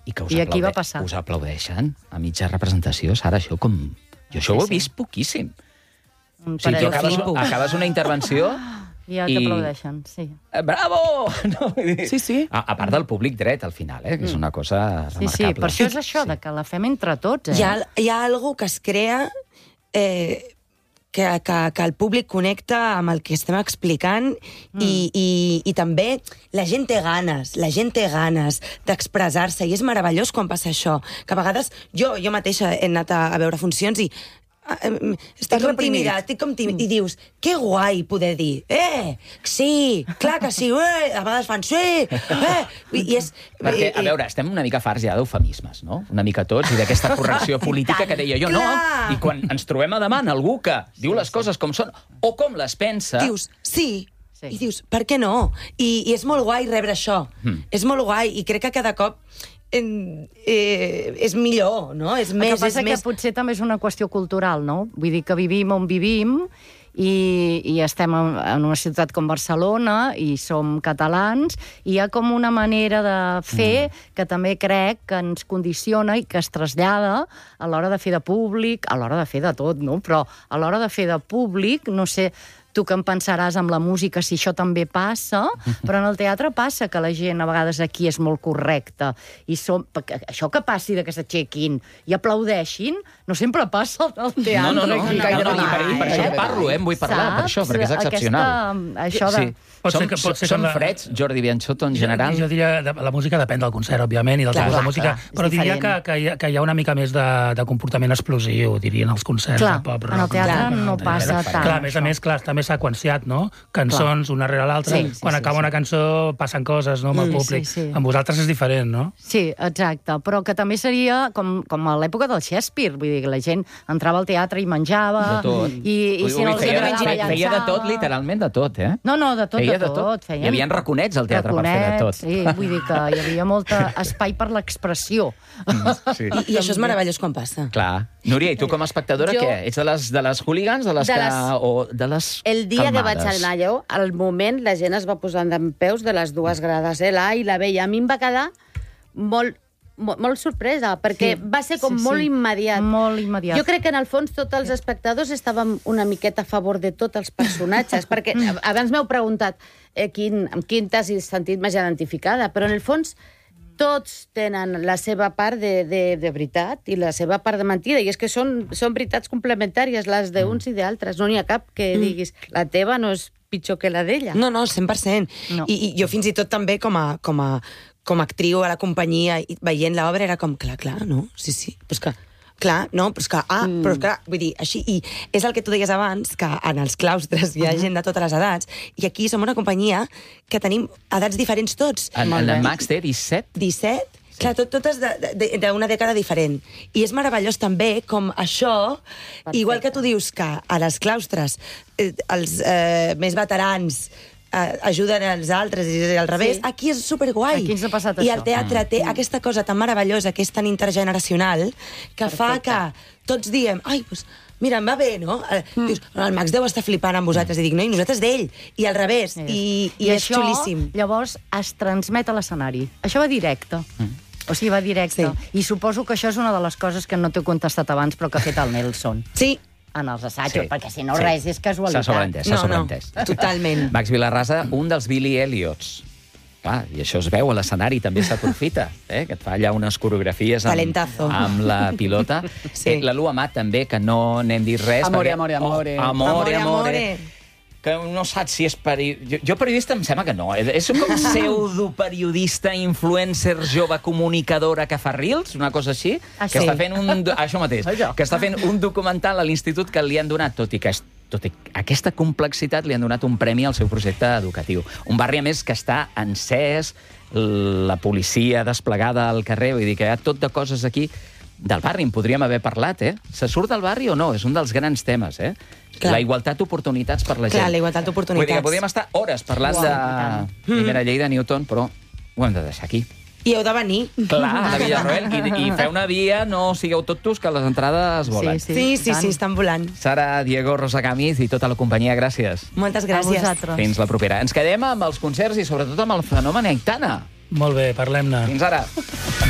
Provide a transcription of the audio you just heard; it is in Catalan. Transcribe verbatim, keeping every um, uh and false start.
I, que us I aquí va aplaude- passar. Us aplaudeixen a mitja representació, Sara, això com... Jo això Sí, ho he sí. vist poquíssim. Un O sigui, tu parell de acabes, flipos. acabes una intervenció... I ja i- t'aplaudeixen, sí. Eh, Bravo! No, vull dir, Sí, sí. A, a part del públic dret, al final, eh, que és una cosa Sí, remarcable. sí, per això és això, de que la fem entre tots, eh? Hi ha, hi ha algo que es crea eh, que, que, que el públic connecta amb el que estem explicant mm. i, i, i també la gent té ganes, la gent té ganes d'expressar-se i és meravellós quan passa això, que a vegades jo, jo mateixa he anat a, a veure funcions i eh, estic com tímida, estic com tímida, i dius, que guai poder dir, eh, sí, clar que sí, eh, a vegades fan sí, eh, i, i és... Perquè, a i- veure, estem una mica farts ja d'eufemismes, no? Una mica tots, i d'aquesta correcció política que deia jo, no? Clar. I quan ens trobem a davant algú que diu les coses com són, o com les pensa... Dius, sí, Sí. i dius, per què no? I, i és molt guai rebre això. Mm. És molt guai, i crec que cada cop eh, eh, és millor, no? És El més, que passa és que més... potser també és una qüestió cultural, no? Vull dir que vivim on vivim i, i estem en, en una ciutat com Barcelona i som catalans i hi ha com una manera de fer mm. que també crec que ens condiciona i que es trasllada a l'hora de fer de públic, a l'hora de fer de tot, no? Però a l'hora de fer de públic, no sé... Tu que em pensaràs amb la música si això també passa, però en el teatre passa que la gent a vegades aquí és molt correcta. I som, perquè això que passi de que s'aixequin i aplaudeixin, no sempre passa al teatre. No, no, no, aquí, no, no, gaire no, i per, i per això mai, en parlo, eh? En vull parlar, per això, Saps? perquè és excepcional. Aquesta, això de... Sí. Pot ser Som, que- pot ser que som la- freds, Jordi Bianchotto, en general? Jo, jo diria que la música depèn del concert, òbviament, i del Clar, tipus de clar, música, clar, és però diria que, diferent. que, hi ha, que hi ha una mica més de, de comportament explosiu, diria, en els concerts Clar, de pop en el rock. teatre Clar, no en el passa teatre. tant, Clar, a més a això. més, clar, està més seqüenciat, no? Cançons, una rere l'altra. Sí, sí, Quan sí, acaba sí. una cançó passen coses, no?, amb el Mm, públic. sí, sí. Amb vosaltres és diferent, no? Sí, exacte, però que també seria com, com a l'època del Shakespeare, vull dir que la gent entrava al teatre i menjava... De tot. I, i si Ui, no els feia, agradava, feia, feia de tot, llançava. literalment de tot, eh? No, no, de tot, Feia de tot. Hi havia raconets al teatre per fer de tot. Sí, vull dir que hi havia molt espai per l'expressió. Sí. I, I això és meravellós quan passa. Clar. Núria, i tu com a espectadora, Jo- què? Ets de les, de les hooligans, de les De que... les- O de les El dia que vaig calmades? anar allò, al moment la gent es va posant d'en peus de les dues grades, eh, l'A i la B, i a mi em va quedar molt, molt, molt sorpresa, perquè Sí, va ser com sí, molt sí. immediat. Molt immediat. Jo crec que en el fons tots els espectadors estàvem una miqueta a favor de tots els personatges, perquè abans m'heu preguntat eh, quin, amb quin t'has sentit més identificada, però en el fons tots tenen la seva part de, de, de veritat i la seva part de mentida, i és que són, són veritats complementàries, les d'uns i d'altres. No n'hi ha cap que diguis la teva no és pitjor que la d'ella. No, no, cent per cent. No. I, I jo fins i tot també com a, com a, com a actriu a la companyia i veient l'obra era com, clar, clar, no? Sí, sí. Però és que, clar, no? Però és que, ah, mm. però és que, vull dir, així... I és el que tu deies abans, que en els claustres hi ha gent de totes les edats, i aquí som una companyia que tenim edats diferents tots. En, Molt en bé. el Max té disset? disset? Sí. Clar, tot, totes d'una dècada diferent. I és meravellós també com això, Perfecte. igual que tu dius que a les claustres eh, els eh, més veterans eh, ajuden els altres i al revés, Sí. aquí és superguai. Aquí ens ha passat I això. el teatre té aquesta cosa tan meravellosa que és tan intergeneracional que fa que tots diem, ai, doncs, mira, em va bé, no? Eh, Dius, el Max deu estar flipant amb vosaltres. I dic, no, i nosaltres d'ell. I al revés. I, i, és això, xulíssim. llavors, es transmet a l'escenari. Això va directe. Mm. O sigui, va directe. Sí. I suposo que això és una de les coses que no t'he contestat abans, però que ha fet el Nelson. Sí, En els assajos, Sí. perquè si no Sí. res és casualitat. S'ha sobreentès, s'ha No, no, sobreentès. totalment. Max Vilarrasa, un dels Billy Elliots. Clar, i això es veu a l'escenari, també s'aprofita, eh? que et fa allà unes coreografies amb, Talentazo. amb la pilota. Sí. Eh, la Lu Amat també, que no n'hem dit res. Amore, perquè- amore, amore. Oh, amore, Amore, amore. amore. Que no saps si és periodista... Jo, jo periodista em sembla que no. És com pseudoperiodista, influencer, jove comunicadora que fa reels, una cosa així, Ah, que sí. està fent un... do- Això mateix. Això. Que està fent un documental a l'institut que li han donat, tot i que és tot i aquesta complexitat, li han donat un premi al seu projecte educatiu. Un barri, a més, que està encès, la policia desplegada al carrer, vull dir que hi ha tot de coses aquí. Del barri en podríem haver parlat, eh? Se surt del barri o no? És un dels grans temes, eh? Clar. La igualtat d'oportunitats per la gent. Clar, la igualtat d'oportunitats. Vull dir que podríem estar hores parlant Uau, de tant. primera llei de Newton, però ho hem de deixar aquí. I heu de venir. Clar, a la Villarroel. I, I feu una via, no sigueu tots que les entrades volen. Sí, Sí, sí, tant. sí, estan volant. Sara, Diego, Rosa Camis i tota la companyia, gràcies. Moltes A gràcies. vosaltres. Fins la propera. Ens quedem amb els concerts i sobretot amb el fenomen Aitana. Molt bé, parlem-ne. Fins ara.